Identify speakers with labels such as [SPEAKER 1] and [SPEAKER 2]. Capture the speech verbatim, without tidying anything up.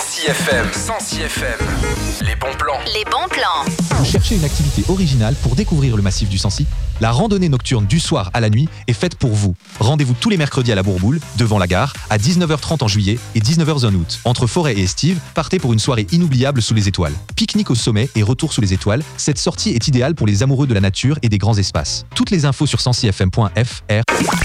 [SPEAKER 1] Sancy F M. Sancy F M. Les bons plans.
[SPEAKER 2] Les bons plans.
[SPEAKER 3] Vous cherchez une activité originale pour découvrir le massif du Sancy? La randonnée nocturne du soir à la nuit est faite pour vous. Rendez-vous tous les mercredis à la Bourboule, devant la gare, à dix-neuf heures trente en juillet et dix-neuf heures en août. Entre forêt et estive, partez pour une soirée inoubliable sous les étoiles. Pique-nique au sommet et retour sous les étoiles, cette sortie est idéale pour les amoureux de la nature et des grands espaces. Toutes les infos sur sancy f m point f r.